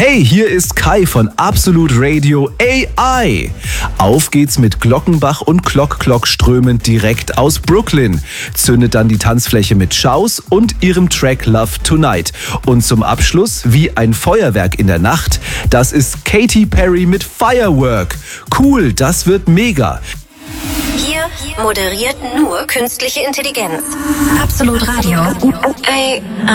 Hey, hier ist Kai von Absolut Radio AI. Auf geht's mit Glockenbach und Glock strömend direkt aus Brooklyn. Zündet dann die Tanzfläche mit Shouse und ihrem Track Love Tonight. Und zum Abschluss, wie ein Feuerwerk in der Nacht, das ist Katy Perry mit Firework. Cool, das wird mega. Hier moderiert nur künstliche Intelligenz. Absolut Radio. AI.